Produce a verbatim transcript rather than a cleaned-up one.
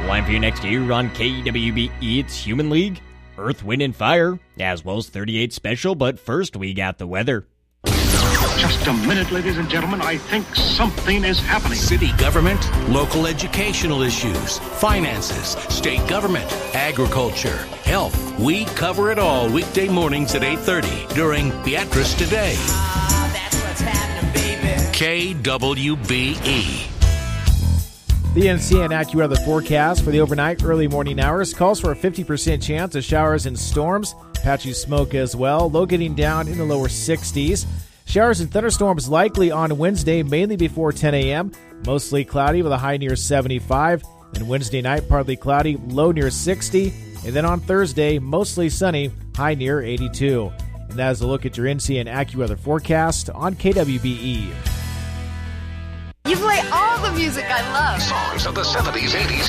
Line for you next year on K W B E, it's Human League, Earth, Wind, and Fire, as well as thirty-eight Special, but first we got the weather. Just a minute, ladies and gentlemen. I think something is happening. City government, local educational issues, finances, state government, agriculture, health. We cover it all weekday mornings at eight thirty during Beatrice Today. Ah, that's what's happening, baby. K W B E. The N C N AccuWeather forecast for the overnight early morning hours calls for a fifty percent chance of showers and storms, patchy smoke as well, low getting down in the lower sixties. Showers and thunderstorms likely on Wednesday, mainly before ten a.m., mostly cloudy with a high near seventy-five. And Wednesday night, partly cloudy, low near sixty. And then on Thursday, mostly sunny, high near eighty-two. And that is a look at your N C N AccuWeather forecast on K W B E. You play all the music I love. Songs of the seventies, eighties.